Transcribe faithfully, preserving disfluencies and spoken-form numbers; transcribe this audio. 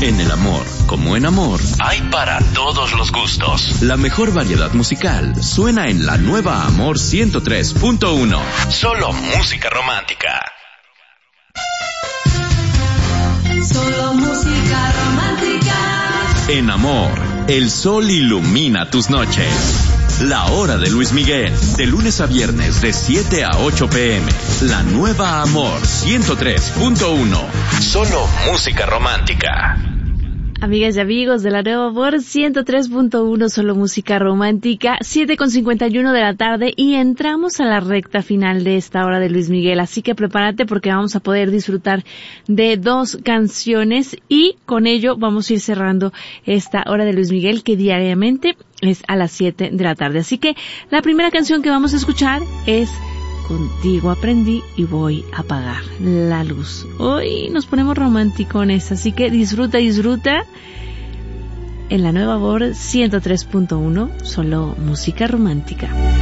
En el amor, como en amor, hay para todos los gustos. La mejor variedad musical suena en la nueva Amor ciento tres punto uno. Solo música romántica. Solo música romántica. En amor, el sol ilumina tus noches. La hora de Luis Miguel, de lunes a viernes de siete a ocho pm. La nueva Amor ciento tres punto uno. Solo música romántica. Amigas y amigos de la nueva Amor ciento tres punto uno, solo música romántica, siete con cincuenta y uno de la tarde, y entramos a la recta final de esta hora de Luis Miguel, así que prepárate porque vamos a poder disfrutar de dos canciones y con ello vamos a ir cerrando esta hora de Luis Miguel, que diariamente es a las siete de la tarde. Así que la primera canción que vamos a escuchar es Contigo aprendí y voy a apagar la luz. Hoy nos ponemos romanticones, así que disfruta, disfruta en la nueva Amor ciento tres punto uno, solo música romántica.